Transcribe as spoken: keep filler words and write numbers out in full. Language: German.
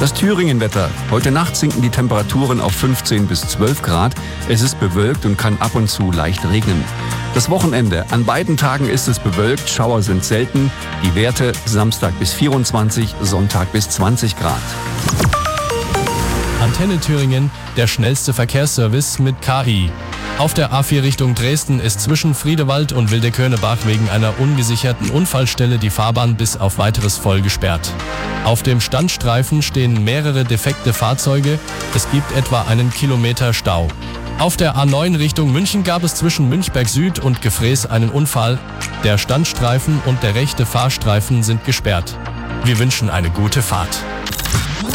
Das Thüringen-Wetter. Heute Nacht sinken die Temperaturen auf fünfzehn bis zwölf Grad. Es ist bewölkt und kann ab und zu leicht regnen. Das Wochenende. An beiden Tagen ist es bewölkt, Schauer sind selten. Die Werte Samstag bis vierundzwanzig, Sonntag bis zwanzig Grad. Antenne Thüringen, der schnellste Verkehrsservice mit K I. Auf der A vier Richtung Dresden ist zwischen Friedewald und Wildeköhnebach wegen einer ungesicherten Unfallstelle die Fahrbahn bis auf weiteres voll gesperrt. Auf dem Standstreifen stehen mehrere defekte Fahrzeuge. Es gibt etwa einen Kilometer Stau. Auf der A neun Richtung München gab es zwischen Münchberg Süd und Gefrees einen Unfall. Der Standstreifen und der rechte Fahrstreifen sind gesperrt. Wir wünschen eine gute Fahrt.